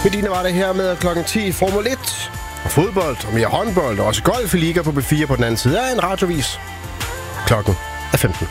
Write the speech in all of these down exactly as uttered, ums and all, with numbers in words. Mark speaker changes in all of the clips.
Speaker 1: Medina var det her med klokken ti Formel et og fodbold og mere håndbold og også golf i liga på B fire på den anden side af en radiovis. Klokken er femten.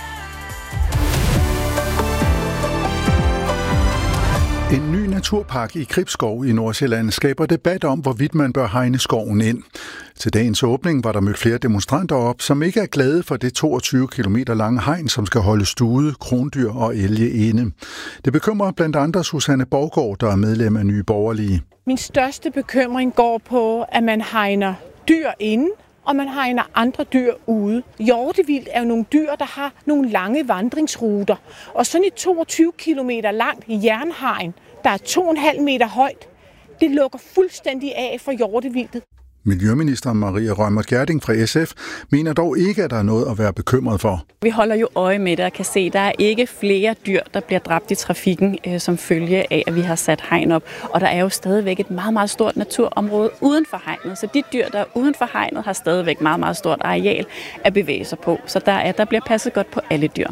Speaker 2: En ny naturpark i Gribskov i Nordsjælland skaber debat om, hvorvidt man bør hegne skoven ind. Til dagens åbning var der mødt flere demonstranter op, som ikke er glade for det toogtyve kilometer lange hegn, som skal holde stude, krondyr og elge inde. Det bekymrer blandt andre Susanne Borgård, der er medlem af Nye Borgerlige.
Speaker 3: Min største bekymring går på, at man hegner dyr inde, og man hegner andre dyr ude. Hjortevildt er jo nogle dyr, der har nogle lange vandringsruter. Og sådan et toogtyve kilometer langt jernhegn, der er to komma fem meter højt, det lukker fuldstændig af for hjortevildtet.
Speaker 2: Miljøminister Maria Reumert Gjerding fra S F mener dog ikke, at der er noget at være bekymret for.
Speaker 4: Vi holder jo øje med det og kan se, at der er ikke flere dyr, der bliver dræbt i trafikken øh, som følge af, at vi har sat hegn op. Og der er jo stadigvæk et meget, meget stort naturområde uden for hegnet. Så de dyr, der er uden for hegnet, har stadigvæk meget, meget stort areal at bevæge sig på. Så der, er, der bliver passet godt på alle dyr.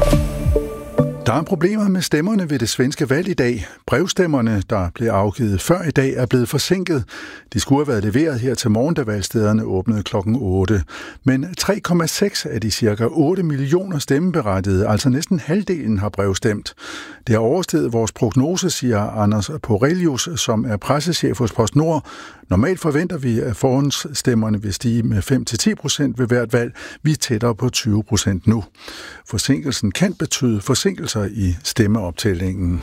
Speaker 2: Der er problemer med stemmerne ved det svenske valg i dag. Brevstemmerne, der blev afgivet før i dag, er blevet forsinket. De skulle have været leveret her til morgen, da valgstederne åbnede klokken otte. Men tre komma seks af de cirka otte millioner stemmeberettigede, altså næsten halvdelen, har brevstemt. Det har oversteget vores prognose, siger Anders Porelius, som er pressechef hos PostNord. Normalt forventer vi, at forhåndsstemmerne vil stige med fem til ti procent ved hvert valg. Vi er tættere på tyve procent nu. Forsinkelsen kan betyde forsinkelser i stemmeoptællingen.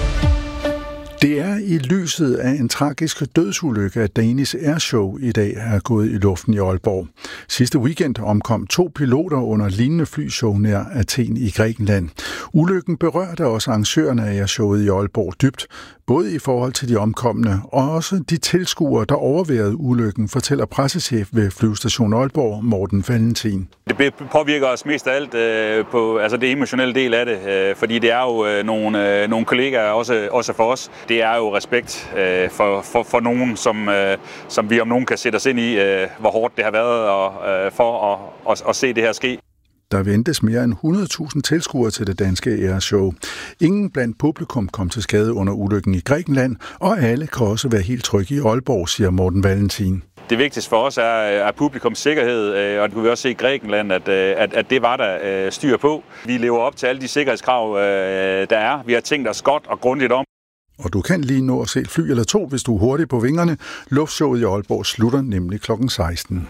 Speaker 2: Det er i lyset af en tragisk dødsulykke, at Danish Airshow i dag er gået i luften i Aalborg. Sidste weekend omkom to piloter under lignende flyshow nær Athen i Grækenland. Ulykken berørte også arrangørerne af Airshowet i Aalborg dybt, både i forhold til de omkomne og også de tilskuere, der overværede ulykken, fortæller pressechef ved Flyvestation Aalborg, Morten Valentin.
Speaker 5: Det påvirker os mest af alt øh, på altså det emotionelle del af det, øh, fordi det er jo øh, nogle, øh, nogle kollegaer også, også for os. Det er jo respekt øh, for, for, for nogen, som, øh, som vi om nogen kan sætte os ind i, øh, hvor hårdt det har været og, øh, for at, at, at se det her ske.
Speaker 2: Der ventes mere end hundrede tusind tilskuere til det danske airshow. Ingen blandt publikum kom til skade under ulykken i Grækenland, og alle kan også være helt trygge i Aalborg, siger Morten Valentin.
Speaker 5: Det vigtigste for os er, er publikums sikkerhed, og det kunne vi også se i Grækenland, at, at, at det var der styr på. Vi lever op til alle de sikkerhedskrav, der er. Vi har tænkt os godt og grundigt om.
Speaker 2: Og du kan lige nå at se et fly eller to, hvis du er hurtig på vingerne. Luftshowet i Aalborg slutter nemlig klokken seksten.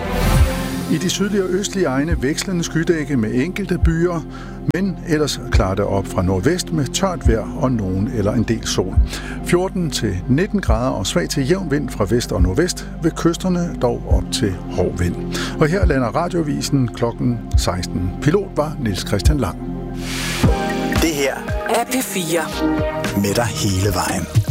Speaker 2: I de sydlige og østlige egne vekslende skydække med enkelte byer, men ellers klarer det op fra nordvest med tørt vejr og nogen eller en del sol. fjorten til nitten grader og svag til jævn vind fra vest og nordvest, ved kysterne dog op til hård vind. Og her lander radiovisen klokken seksten. Pilot var Niels Christian Lang.
Speaker 6: Det her er P fire. Med dig hele vejen.